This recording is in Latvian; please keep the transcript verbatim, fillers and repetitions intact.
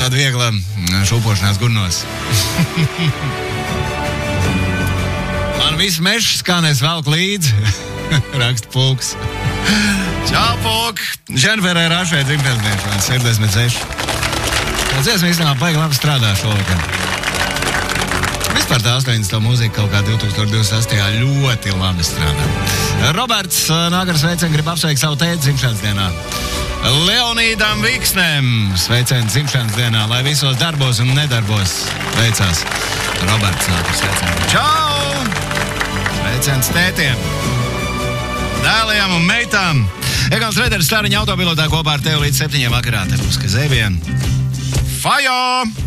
tāda viegla šūpošanās gurnos. Man viss mešs skanēs velk līdzi. Raksta Pulks. Čau, Pulk! Ženferē Rašvē dzimtenes dienā, sešdesmit seši. Tā dziesma īstenībā baigi labi strādā šovakar. Vispār tā astoņdesmito mūzika kaut kā divtūkstoš divdesmit astotajā ļoti labi strādā. Roberts nākar sveicien grib apsveikt savu tēti dzimšanas dienā. Leonīdam Viksnēm sveicien dzimšanas dienā, lai visos darbos un nedarbos veicās. Roberts nākar sveicien. Čau! Sveiciens tētiem, dēliem un meitām. Egons Rederis Stariņa autopilotā kopā ar tevi līdz septiņiem vakarā. Te būs, ka zēvien. Fajo!